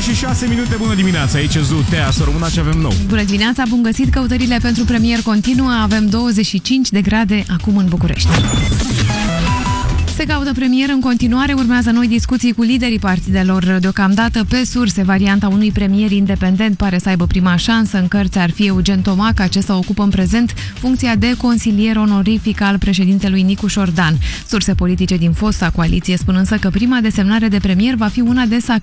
6 minute, bună dimineața, aici Zutea, să rămână ce avem nou. Bună dimineața, bun găsit, căutările pentru premier continuă, avem 25 de grade acum în București. Se caută premier în continuare, urmează noi discuții cu liderii partidelor. Deocamdată, pe surse, varianta unui premier independent pare să aibă prima șansă. În cărți ar fi Eugen Tomac, acesta ocupă în prezent funcția de consilier onorific al președintelui Nicu Șordan. Surse politice din fosta coaliție spun însă că prima desemnare de premier va fi una de